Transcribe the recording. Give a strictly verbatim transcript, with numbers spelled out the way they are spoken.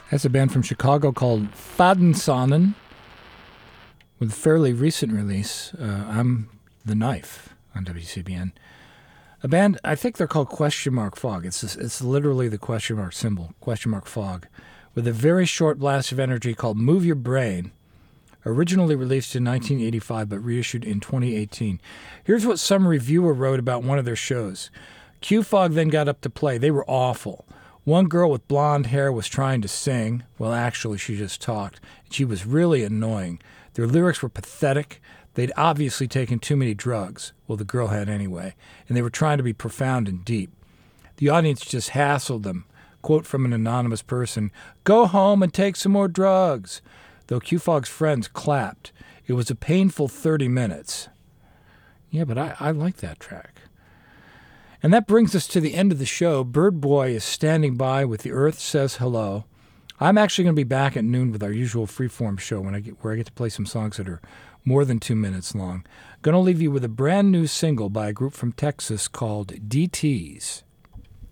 That's a band from Chicago called Fadensonnen with a fairly recent release, uh, I'm the Knife on W C B N. A band, I think they're called Question Mark Fog. It's just, it's literally the question mark symbol, question mark fog, with a very short blast of energy called Move Your Brain, originally released in nineteen eighty-five but reissued in twenty eighteen. Here's what some reviewer wrote about one of their shows. Q-Fog then got up to play. They were awful. One girl with blonde hair was trying to sing. Well, actually, she just talked. She was really annoying. Their lyrics were pathetic. They'd obviously taken too many drugs. Well, the girl had anyway. And they were trying to be profound and deep. The audience just hassled them. Quote from an anonymous person, "Go home and take some more drugs." Though Q-Fog's friends clapped. It was a painful thirty minutes. Yeah, but I, I like that track. And that brings us to the end of the show. Bird Boy is standing by with The Earth Says Hello. I'm actually going to be back at noon with our usual freeform show when I get, where I get to play some songs that are more than two minutes long. Going to leave you with a brand new single by a group from Texas called D Ts.